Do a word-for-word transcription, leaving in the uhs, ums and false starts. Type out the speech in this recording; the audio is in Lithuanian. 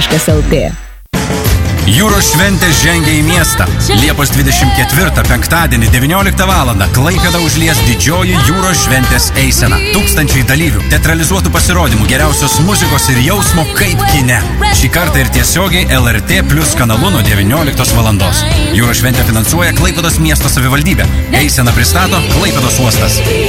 L T. Jūros šventė žengia į miestą. Liepos dvidešimt ketvirtą penktadienį devynioliktą valandą Klaipėdą užlies didžioji jūros šventės eisena. Tūkstančiai dalyvių, teatralizuotų pasirodymų, geriausios muzikos ir jausmo kaip kine. Šį kartą ir tiesiogiai L R T plus kanalu nuo devynioliktos valandos. Jūros šventę finansuoja Klaipėdos miesto savivaldybė. Eiseną pristato Klaipėdos uostas.